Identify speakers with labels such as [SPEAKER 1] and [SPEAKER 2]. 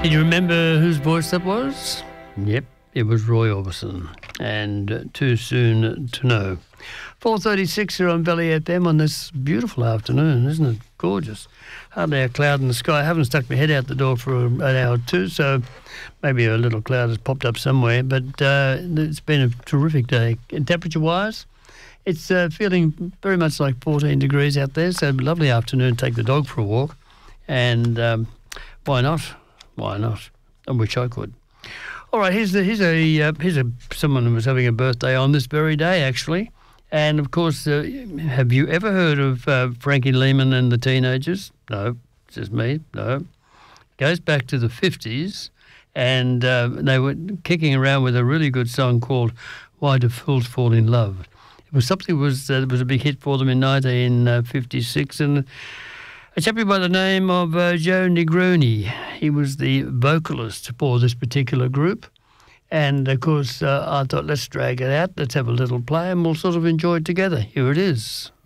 [SPEAKER 1] Can you remember whose voice that was? Yep, it was Roy Orbison, and Too Soon to Know. 4:36 here on Valley FM on this beautiful afternoon, isn't it? Gorgeous. Hardly a cloud in the sky. I haven't stuck my head out the door for an hour or two, so maybe a little cloud has popped up somewhere, but it's been a terrific day. And temperature-wise, it's feeling very much like 14 degrees out there, so lovely afternoon, take the dog for a walk, and why not? Why not? I wish I could. All right, here's someone who was having a birthday on this very day, actually. And, of course, have you ever heard of Frankie Lehman and the Teenagers? No, it's just me, no. Goes back to the 50s, and they were kicking around with a really good song called Why Do Fools Fall in Love? It was something that was a big hit for them in 1956, and a chappie by the name of Joe Negroni. He was the vocalist for this particular group. And, of course, I thought, let's drag it out, let's have a little play, and we'll sort of enjoy it together. Here it is.